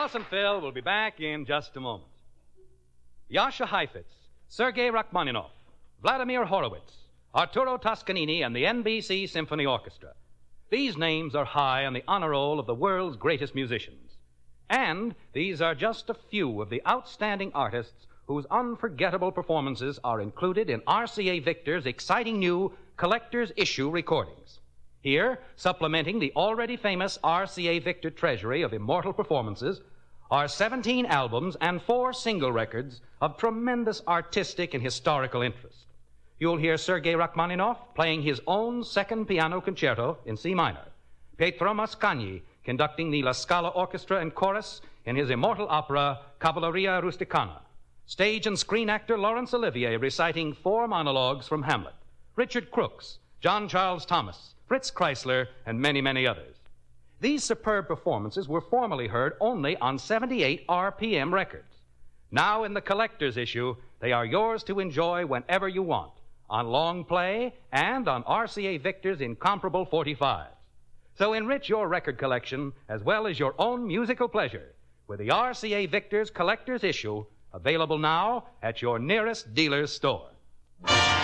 Alice and Phil will be back in just a moment. Yasha Heifetz, Sergei Rachmaninoff, Vladimir Horowitz, Arturo Toscanini, and the NBC Symphony Orchestra. These names are high on the honor roll of the world's greatest musicians. And these are just a few of the outstanding artists whose unforgettable performances are included in RCA Victor's exciting new collector's issue recordings. Here, supplementing the already famous RCA Victor treasury of immortal performances, are 17 albums and 4 single records of tremendous artistic and historical interest. You'll hear Sergei Rachmaninoff playing his own second piano concerto in C minor, Pietro Mascagni conducting the La Scala Orchestra and Chorus in his immortal opera Cavalleria Rusticana, stage and screen actor Laurence Olivier reciting 4 monologues from Hamlet, Richard Crooks, John Charles Thomas, Fritz Kreisler, and many, many others. These superb performances were formerly heard only on 78 RPM records. Now in the collector's issue, they are yours to enjoy whenever you want, on long play and on RCA Victor's incomparable 45s. So enrich your record collection as well as your own musical pleasure with the RCA Victor's collector's issue, available now at your nearest dealer's store.